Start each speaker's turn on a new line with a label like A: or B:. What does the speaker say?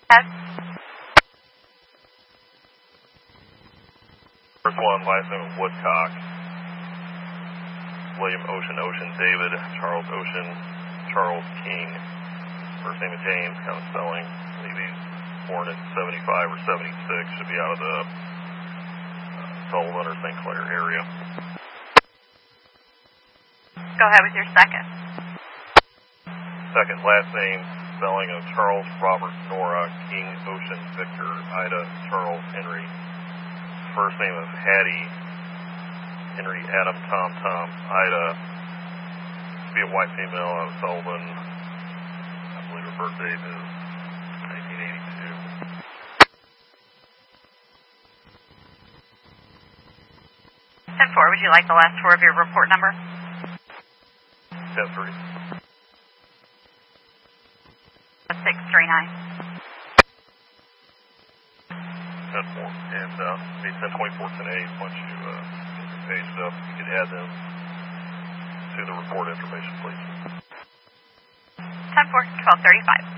A: Yes.
B: First one, last name of Woodcock. William Ocean, Ocean, David, Charles Ocean, Charles King. First name of James, kind of spelling. Maybe he's born in 75 or 76. Should be out of the Sullivan or St. Clair area.
A: Go ahead with your second.
B: Second, last name, spelling of Charles Robert Nora, King Ocean Victor Ida Charles Henry. First name of Hattie Henry Adam Tom Tom Ida. Be a white female out of Sullivan. I believe her birth date is 1982.
A: 10-4, would you like the last four of your report number?
B: 10-3.
A: 639.
B: 10-4. And 10-24, 10-8, once you get the pages up, you can add them to the report information, please.
A: 10-4, 1235.